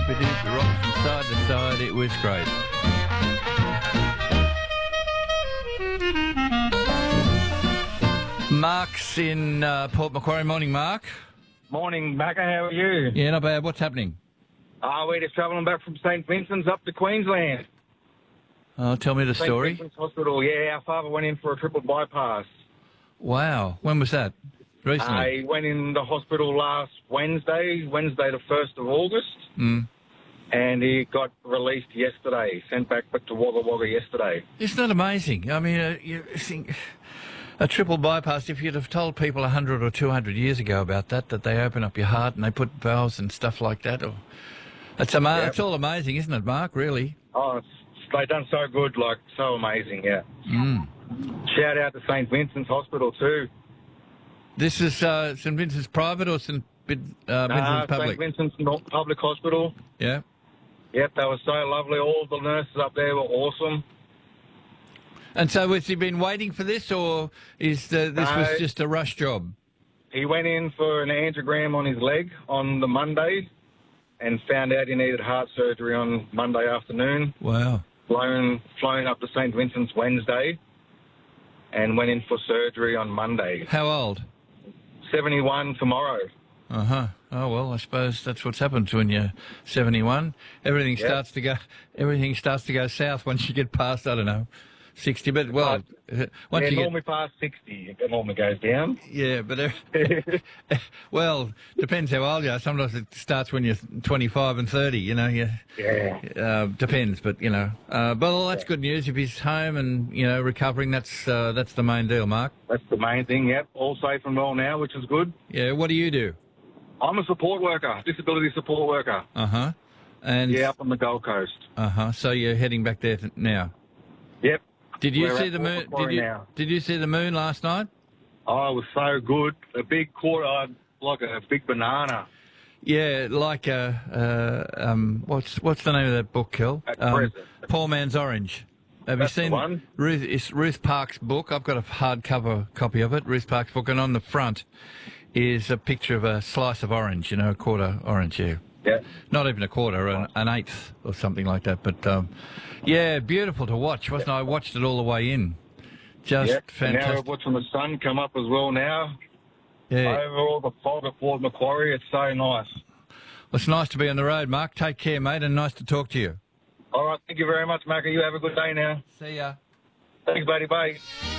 We did the rock from side to side. It was great. Mark's in Port Macquarie. Morning, Mark. Morning, Macca. How are you? Yeah, not bad. What's happening? We're just travelling back from St. Vincent's up to Queensland. Oh, tell me the St. story. Vincent's Hospital. Yeah, our father went in for a triple bypass. Wow. When was that? Recently? He went in the hospital last Wednesday the 1st of August. And he got released yesterday, sent back to Wagga Wagga yesterday. Isn't that amazing? I mean, you think a triple bypass, if you'd have told people 100 or 200 years ago about that they open up your heart and they put valves and stuff like that, it's all amazing, isn't it, Mark, really? Oh, they've done so good, so amazing, yeah. Shout out to St. Vincent's Hospital too. This is St. Vincent's Private or St. Vincent's Public? St. Vincent's Public Hospital. Yeah. Yep, they were so lovely. All the nurses up there were awesome. And so has he been waiting for this, or this was just a rush job? He went in for an angiogram on his leg on the Monday and found out he needed heart surgery on Monday afternoon. Wow. Flown up to St. Vincent's Wednesday and went in for surgery on Monday. How old? 71 tomorrow. Uh-huh. Oh, well, I suppose that's what's happened to when you're 71. Everything starts to go south once you get past, I don't know, 60. But, well, once you normally past 60, it normally goes down. Yeah, but, well, depends how old you are. Sometimes it starts when you're 25 and 30, you know. Depends, but, you know. Well, that's good news. If he's home and, you know, recovering, that's the main deal, Mark. That's the main thing, yep. All safe and well now, which is good. Yeah, what do you do? I'm a support worker, disability support worker. Uh-huh. And up on the Gold Coast. Uh-huh. So you're heading back there now? Yep. Did you see the moon? Did you see the moon last night? Oh, it was so good. A big quarter, like a big banana. Yeah, like what's the name of that book, Kel? Poor Man's Orange. Have you seen one? Ruth Park's book? I've got a hardcover copy of it, Ruth Park's book, and on the front is a picture of a slice of orange, you know, a quarter orange, yeah. Yeah. Not even a quarter, an eighth or something like that. But, yeah, beautiful to watch, wasn't it? I watched it all the way in. Just fantastic. Now we're watching the sun come up as well now. Yeah. Over all the fog at Port Macquarie. It's so nice. Well, it's nice to be on the road, Mark. Take care, mate, and nice to talk to you. All right. Thank you very much, Macca. You have a good day now. See ya. Thanks, buddy. Bye.